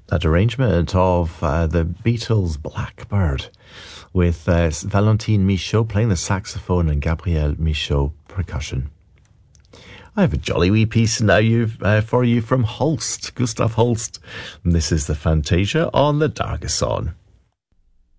That arrangement of the Beatles' Blackbird with Valentine Michaud playing the saxophone and Gabriel Michaud percussion. I have a jolly wee piece now for you from Holst, Gustav Holst. And this is the Fantasia on the Dargason.